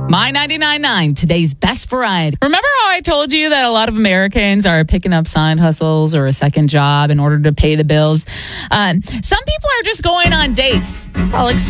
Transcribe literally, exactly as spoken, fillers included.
My ninety-nine point nine, today's best variety. Remember how I told you that a lot of Americans are picking up side hustles or a second job in order to pay the bills? Uh, some people are just going on dates. I'll explain